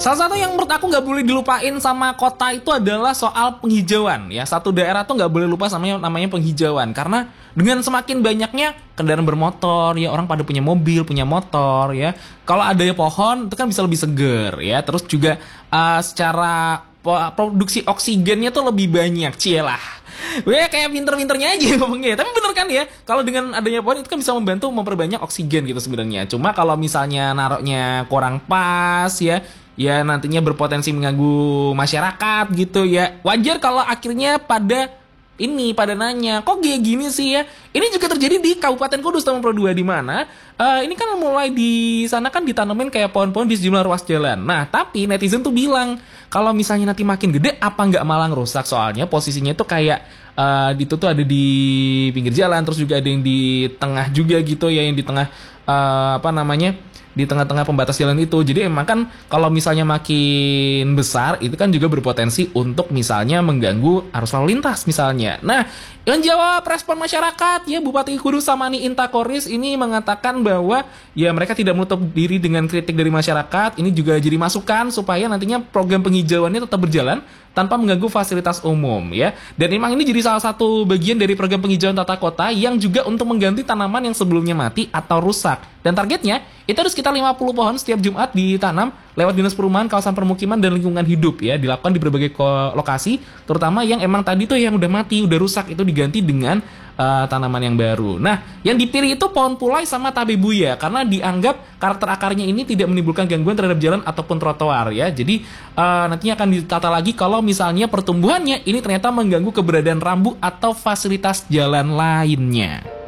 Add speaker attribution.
Speaker 1: Salah satu yang menurut aku nggak boleh dilupain sama kota itu adalah soal penghijauan ya. Satu daerah tuh nggak boleh lupa sama yang namanya penghijauan, karena dengan semakin banyaknya kendaraan bermotor ya, orang pada punya mobil, punya motor ya. Kalau ada pohon itu kan bisa lebih seger ya. Terus juga secara produksi oksigennya tuh lebih banyak, cielah. Gue kayak pinter-pinternya aja ngomongnya. Tapi bener kan ya, kalau dengan adanya pohon itu kan bisa membantu memperbanyak oksigen gitu sebenarnya. Cuma kalau misalnya naroknya kurang pas ya nantinya berpotensi mengganggu masyarakat gitu ya. Wajar kalau akhirnya pada nanya, kok kayak gini sih ya? Ini juga terjadi di Kabupaten Kudus nomor 2, di mana ini kan mulai di sana kan ditanamin kayak pohon-pohon di sejumlah ruas jalan. Nah, tapi netizen tuh bilang kalau misalnya nanti makin gede apa nggak malah rusak, soalnya posisinya tuh kayak itu tuh ada di pinggir jalan, terus juga ada yang di tengah juga gitu ya, yang di tengah di tengah-tengah pembatas jalan itu. Jadi emang kan kalau misalnya makin besar itu kan juga berpotensi untuk misalnya mengganggu arus lalu lintas misalnya. Nah, yang jawab respon masyarakat ya, Bupati Kudus Samani Intakoris ini mengatakan bahwa ya mereka tidak menutup diri dengan kritik dari masyarakat. Ini juga jadi masukan supaya nantinya program penghijauannya tetap berjalan tanpa mengganggu fasilitas umum ya. Dan memang ini jadi salah satu bagian dari program penghijauan tata kota yang juga untuk mengganti tanaman yang sebelumnya mati atau rusak. Dan targetnya itu ada sekitar 50 pohon setiap Jumat ditanam lewat Dinas Perumahan, Kawasan Permukiman, dan Lingkungan Hidup ya. Dilakukan di berbagai lokasi, terutama yang emang tadi tuh yang udah mati, udah rusak, itu diganti dengan tanaman yang baru. Nah, yang dipilih itu pohon pulai sama tabebuya karena dianggap karakter akarnya ini tidak menimbulkan gangguan terhadap jalan ataupun trotoar ya. Jadi nantinya akan ditata lagi kalau misalnya pertumbuhannya ini ternyata mengganggu keberadaan rambu atau fasilitas jalan lainnya.